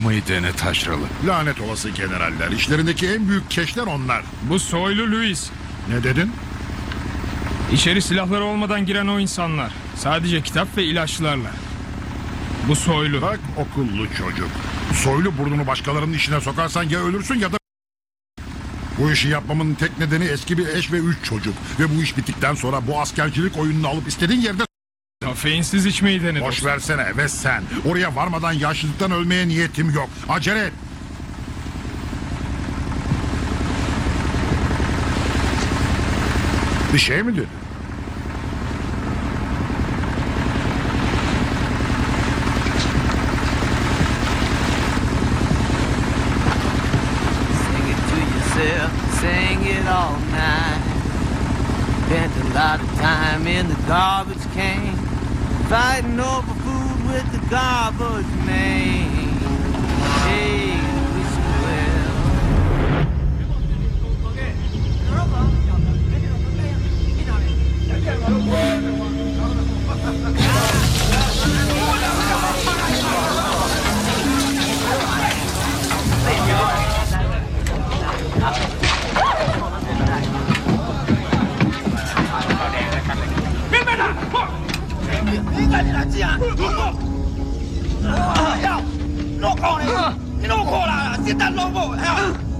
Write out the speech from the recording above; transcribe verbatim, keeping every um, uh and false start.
Mıydığını taşralı. Lanet olası generaller. İşlerindeki en büyük keşler onlar. Bu soylu Louis. Ne dedin? İçeri silahları olmadan giren o insanlar. Sadece kitap ve ilaçlarla. Bu soylu. Bak okullu çocuk. Soylu burnunu başkalarının işine sokarsan ya ölürsün ya da... Bu işi yapmamın tek nedeni eski bir eş ve üç çocuk. Ve bu iş bittikten sonra bu askercilik oyununu alıp istediğin yerde... Kafeinsiz içmeyi dene Boş dostum. versene ve sen. Oraya varmadan yaşlılıktan ölmeye niyetim yok. Acele et. Bir şey mi dedi? Sing it to yourself, sing it all night. Spent a lot of time in the garbage can, fighting over food with the garbage man. Hey, wish you well. Nó con này, nó khô là giết tận lông bộ.